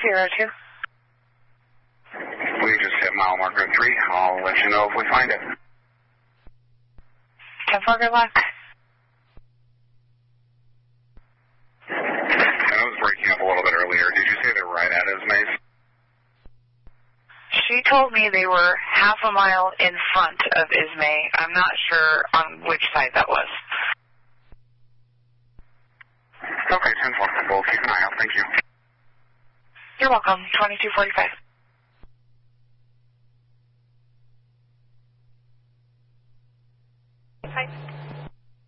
202. We just hit mile marker 3. I'll let you know if we find it. 10-4, good luck. I was breaking up a little bit earlier. Did you say they're right at Ismays? She told me they were half a mile in front of Ismay. I'm not sure on which side that was. Okay, 10-4. We'll keep an eye out. Thank you. You're welcome. 2245.